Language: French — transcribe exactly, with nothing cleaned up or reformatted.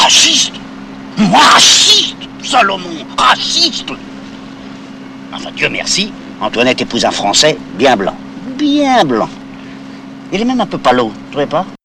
Raciste? Moi, raciste? Salomon, raciste? Enfin, Dieu merci, Antoinette épouse un Français bien blanc. Bien blanc. Il est même un peu palo, vous trouvez pas?